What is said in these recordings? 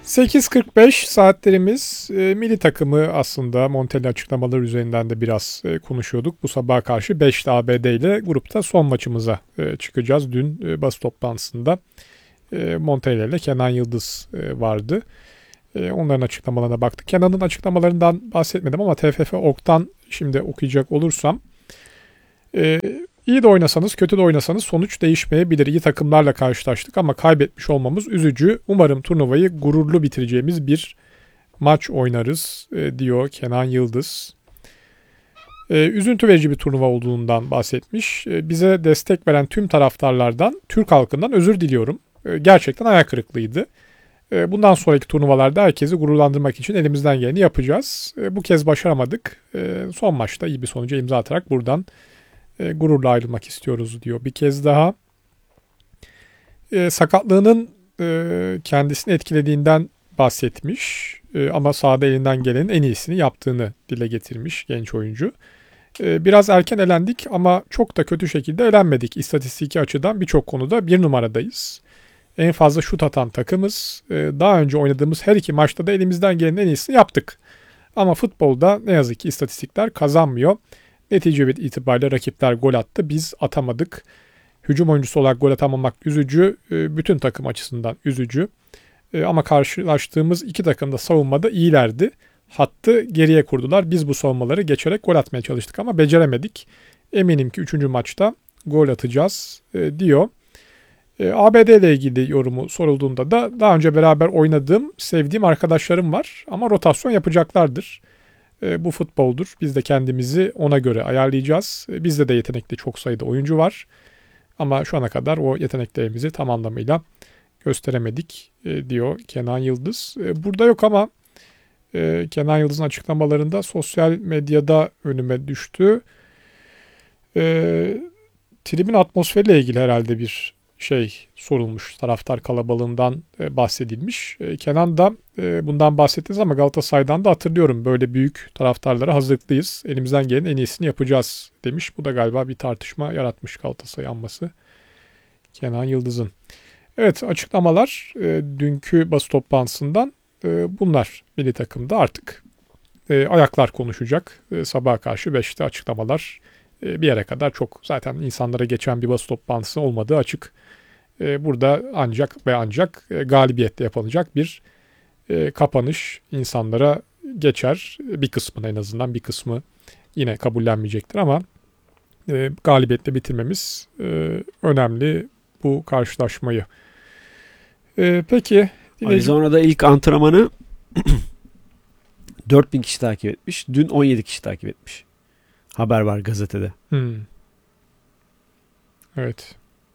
8.45 saatlerimiz milli takımı aslında Montella açıklamaları üzerinden de biraz konuşuyorduk. Bu sabaha karşı 5'te ABD ile grupta son maçımıza çıkacağız. Dün basın toplantısında Montella ile Kenan Yıldız vardı. Onların açıklamalarına baktık. Kenan'ın açıklamalarından bahsetmedim ama TFF.org'dan şimdi okuyacak olursam İyi de oynasanız, kötü de oynasanız sonuç değişmeyebilir. İyi takımlarla karşılaştık ama kaybetmiş olmamız üzücü. Umarım turnuvayı gururlu bitireceğimiz bir maç oynarız diyor Kenan Yıldız. Üzüntü verici bir turnuva olduğundan bahsetmiş. Bize destek veren tüm taraftarlardan, Türk halkından özür diliyorum. Gerçekten ayak kırıklığıydı. Bundan sonraki turnuvalarda herkesi gururlandırmak için elimizden geleni yapacağız. Bu kez başaramadık. Son maçta iyi bir sonuca imza atarak buradan gururla ayrılmak istiyoruz diyor. Bir kez daha sakatlığının kendisini etkilediğinden bahsetmiş ama sahada elinden gelenin en iyisini yaptığını dile getirmiş genç oyuncu. Biraz erken elendik ama çok da kötü şekilde elenmedik. İstatistiki açıdan birçok konuda bir numaradayız. En fazla şut atan takımız. Daha önce oynadığımız her iki maçta da elimizden gelenin en iyisini yaptık. Ama futbolda ne yazık ki istatistikler kazanmıyor. Netice itibariyle rakipler gol attı. Biz atamadık. Hücum oyuncusu olarak gol atamamak üzücü. Bütün takım açısından üzücü. Ama karşılaştığımız iki takım da savunmada iyilerdi. Hattı geriye kurdular. Biz bu savunmaları geçerek gol atmaya çalıştık ama beceremedik. Eminim ki 3. maçta gol atacağız diyor. ABD ile ilgili yorumu sorulduğunda da daha önce beraber oynadığım, sevdiğim arkadaşlarım var ama rotasyon yapacaklardır. Bu futboldur. Biz de kendimizi ona göre ayarlayacağız. Bizde de yetenekli çok sayıda oyuncu var. Ama şu ana kadar o yeteneklerimizi tam anlamıyla gösteremedik diyor Kenan Yıldız. Burada yok ama Kenan Yıldız'ın açıklamalarında sosyal medyada önüme düştü. Tribün atmosferiyle ilgili herhalde bir sorulmuş. Taraftar kalabalığından bahsedilmiş. Kenan da bundan bahsettiniz ama Galatasaray'dan da hatırlıyorum. Böyle büyük taraftarlara hazırlıklıyız. Elimizden gelen en iyisini yapacağız demiş. Bu da galiba bir tartışma yaratmış Galatasaray anması Kenan Yıldız'ın. Evet, açıklamalar dünkü basın toplantısından bunlar. Milli takımda artık ayaklar konuşacak. Sabaha karşı 5'te açıklamalar bir yere kadar çok zaten insanlara geçen bir basın toplantısı olmadığı açık. Burada ancak ve ancak galibiyetle yapılacak bir kapanış insanlara geçer. Bir kısmına en azından bir kısmı yine kabullenmeyecektir ama galibiyetle bitirmemiz önemli bu karşılaşmayı. Peki. Arizona'da ilk antrenmanı 4000 kişi takip etmiş. Dün 17 kişi takip etmiş. Haber var gazetede. Evet.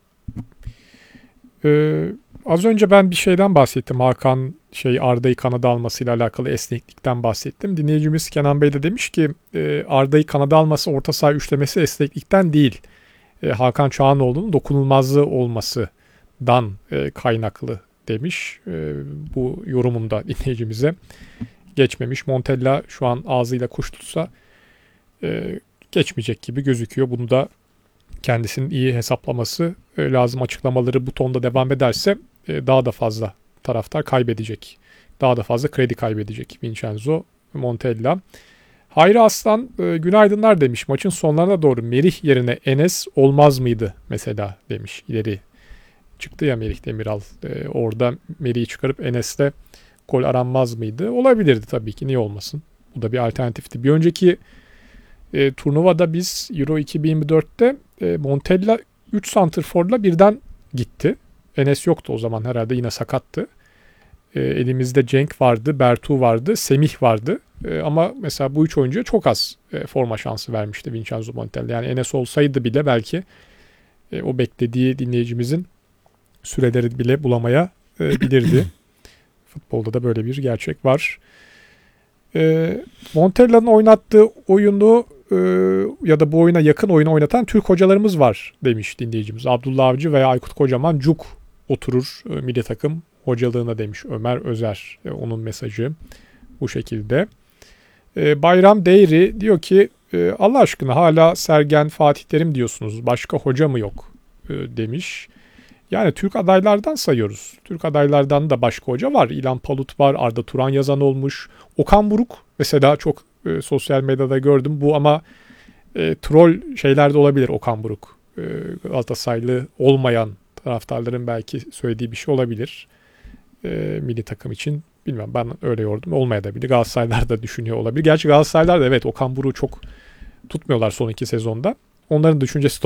Az önce ben bir şeyden bahsettim. Hakan Arda'yı Kanada almasıyla alakalı esneklikten bahsettim. Dinleyicimiz Kenan Bey de demiş ki Arda'yı Kanada alması orta saha üçlemesi esneklikten değil. Hakan Çağanoğlu'nun dokunulmazlığı olmasından kaynaklı demiş. Bu yorumunda dinleyicimize geçmemiş. Montella şu an ağzıyla kuş tutsa geçmeyecek gibi gözüküyor. Bunu da kendisinin iyi hesaplaması lazım. Açıklamaları bu tonda devam ederse daha da fazla taraftar kaybedecek. Daha da fazla kredi kaybedecek Vincenzo Montella. Hayri Aslan günaydınlar demiş. Maçın sonlarına doğru Merih yerine Enes olmaz mıydı mesela demiş. İleri çıktı ya Merih Demiral. Orada Merih'i çıkarıp Enes'le gol aranmaz mıydı? Olabilirdi tabii ki. Niye olmasın? Bu da bir alternatifti. Bir önceki turnuvada biz Euro 2024'te Montella 3 santrforla birden gitti. Enes yoktu o zaman, herhalde yine sakattı. Elimizde Cenk vardı, Bertu vardı, Semih vardı. Ama mesela bu üç oyuncuya çok az forma şansı vermişti Vincenzo Montella. Yani Enes olsaydı bile belki o beklediği dinleyicimizin süreleri bile bulamaya bilirdi. Futbolda da böyle bir gerçek var. Montella'nın oynattığı oyunu ya da bu oyuna yakın oyunu oynatan Türk hocalarımız var demiş dinleyicimiz. Abdullah Avcı veya Aykut Kocaman cuk oturur milli takım hocalığına demiş Ömer Özer. Onun mesajı bu şekilde. Bayram Değri diyor ki Allah aşkına hala Sergen, Fatih Terim diyorsunuz. Başka hoca mı yok demiş. Yani Türk adaylardan sayıyoruz. Türk adaylardan da başka hoca var. İlhan Palut var, Arda Turan yazan olmuş. Okan Buruk mesela çok sosyal medyada gördüm. Bu ama troll şeyler de olabilir Okan Buruk. Galatasaraylı olmayan taraftarların belki söylediği bir şey olabilir. Milli takım için. Bilmem, ben öyle yordum. Olmayabilir. Galatasaraylılar da düşünüyor olabilir. Gerçi Galatasaraylılar da evet Okan Buruk'u çok tutmuyorlar son 2 sezonda. Onların düşüncesi